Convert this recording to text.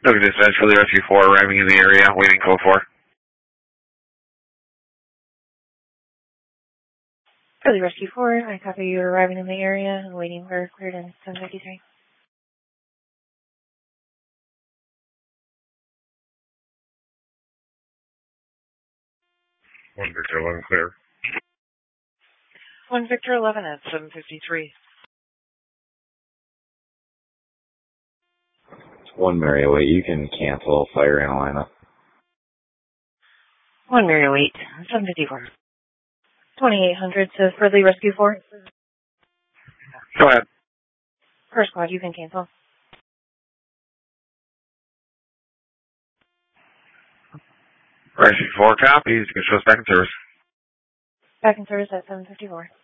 Look at dispatch for the Rescue 4 arriving in the area, waiting code 4. For the Rescue 4, I copy you arriving in the area and waiting for clearance 1053. 1 Victor 11 clear. 1 Victor 11 at 753. It's 1 Mary 08. You can cancel fire in Atlanta. 1 Mary 08, 754. 2800 to Fridley Rescue 4. Go ahead. First squad, you can cancel. Rescue 4 copies. You can show us back in service. Back in service at 754.